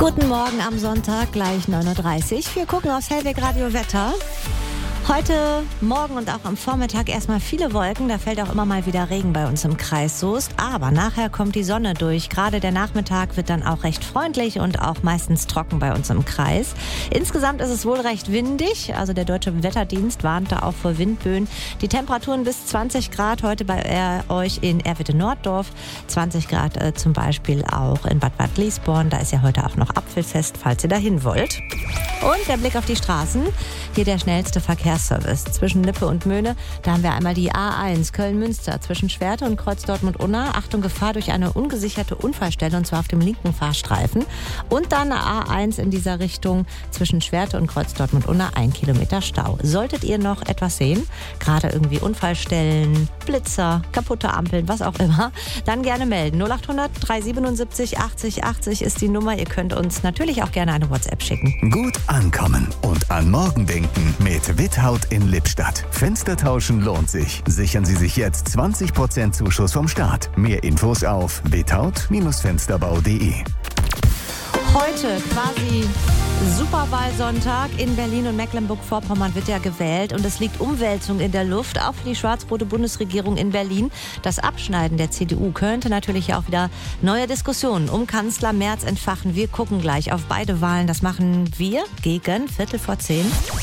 Guten Morgen am Sonntag, gleich 9.30 Uhr. Wir gucken aufs Hellweg Radio Wetter. Heute, morgen und auch am Vormittag erstmal viele Wolken. Da fällt auch immer mal wieder Regen bei uns im Kreis Soest. Aber nachher kommt die Sonne durch. Gerade der Nachmittag wird dann auch recht freundlich und auch meistens trocken bei uns im Kreis. Insgesamt ist es wohl recht windig. Also der Deutsche Wetterdienst warnte auch vor Windböen. Die Temperaturen bis 20 Grad heute bei euch in Erwitte-Norddorf. 20 Grad zum Beispiel auch in Bad Liesborn. Da ist ja heute auch noch Apfelfest, falls ihr dahin wollt. Und der Blick auf die Straßen. Hier der schnellste Verkehrsservice zwischen Lippe und Möhne. Da haben wir einmal die A1 Köln-Münster zwischen Schwerte und Kreuz Dortmund-Unna. Achtung, Gefahr durch eine ungesicherte Unfallstelle, und zwar auf dem linken Fahrstreifen. Und dann A1 in dieser Richtung zwischen Schwerte und Kreuz Dortmund-Unna, 1 Kilometer Stau. Solltet ihr noch etwas sehen, gerade irgendwie Unfallstellen, Blitzer, kaputte Ampeln, was auch immer, dann gerne melden. 0800 377 80 80 ist die Nummer. Ihr könnt uns natürlich auch gerne eine WhatsApp schicken. Gut ankommen und an morgen denken mit Withaut in Lippstadt. Fenster tauschen lohnt sich. Sichern Sie sich jetzt 20% Zuschuss vom Staat. Mehr Infos auf withaut-fensterbau.de. Heute quasi Superwahlsonntag in Berlin und Mecklenburg-Vorpommern wird ja gewählt und es liegt Umwälzung in der Luft, auch für die schwarz-rote Bundesregierung in Berlin. Das Abschneiden der CDU könnte natürlich auch wieder neue Diskussionen um Kanzler Merz entfachen. Wir gucken gleich auf beide Wahlen. Das machen wir gegen 9:15.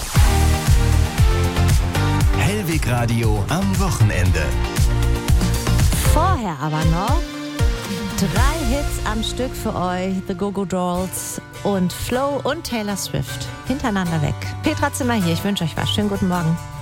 Hellweg Radio am Wochenende. Vorher aber noch 3 Hits am Stück für euch. The Go-Go Dolls und Flo und Taylor Swift hintereinander weg. Petra Zimmer hier, ich wünsche euch was. Schönen guten Morgen.